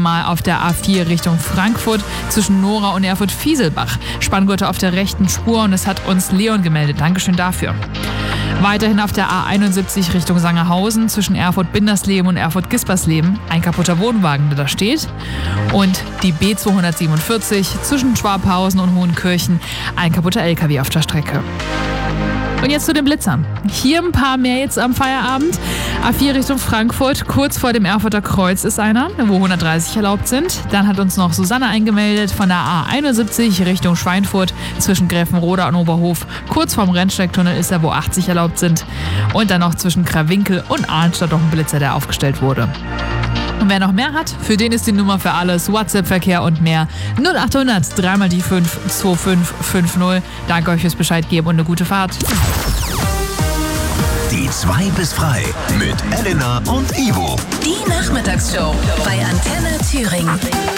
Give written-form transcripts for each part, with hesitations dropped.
mal auf der A4 Richtung Frankfurt zwischen Nora und Erfurt-Fieselbach. Spanngurte auf der rechten Spur und es hat uns Leon gemeldet. Dankeschön dafür. Weiterhin auf der A71 Richtung Sangerhausen zwischen Erfurt-Bindersleben und Erfurt-Gispersleben ein kaputter Wohnwagen, der da steht. Und die B247 zwischen Schwabhausen und Hohenkirchen ein kaputter LKW auf der Strecke. Und jetzt zu den Blitzern. Hier ein paar mehr jetzt am Feierabend. A4 Richtung Frankfurt, kurz vor dem Erfurter Kreuz ist einer, wo 130 erlaubt sind. Dann hat uns noch Susanne eingemeldet von der A71 Richtung Schweinfurt zwischen Gräfenroda und Oberhof. Kurz vorm Rennsteigtunnel ist er, wo 80 erlaubt sind. Und dann noch zwischen Krawinkel und Arnstadt noch ein Blitzer, der aufgestellt wurde. Und wer noch mehr hat, für den ist die Nummer für alles, WhatsApp-Verkehr und mehr 0800 3 mal die 5 2550. Danke euch fürs Bescheid geben und eine gute Fahrt. Die 2 bis frei mit Elena und Ivo. Die Nachmittagsshow bei Antenne Thüringen.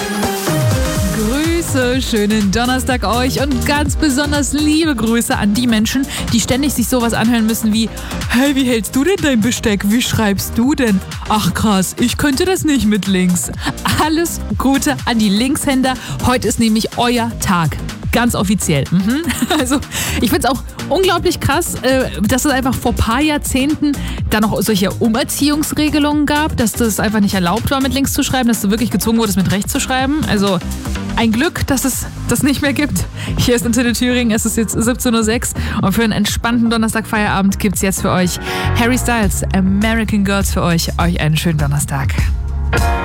Grüße, schönen Donnerstag euch und ganz besonders liebe Grüße an die Menschen, die ständig sich sowas anhören müssen wie: Hey, wie hältst du denn dein Besteck? Wie schreibst du denn? Ach krass, ich könnte das nicht mit links. Alles Gute an die Linkshänder. Heute ist nämlich euer Tag. Ganz offiziell. Also ich finde es auch unglaublich krass, dass es einfach vor ein paar Jahrzehnten da noch solche Umerziehungsregelungen gab, dass das einfach nicht erlaubt war, mit links zu schreiben, dass du wirklich gezwungen wurdest, mit rechts zu schreiben. Also ein Glück, dass es das nicht mehr gibt. Hier ist Antenne Thüringen, es ist jetzt 17:06 Uhr und für einen entspannten Donnerstag-Feierabend gibt es jetzt für euch Harry Styles, American Girls für euch. Euch einen schönen Donnerstag.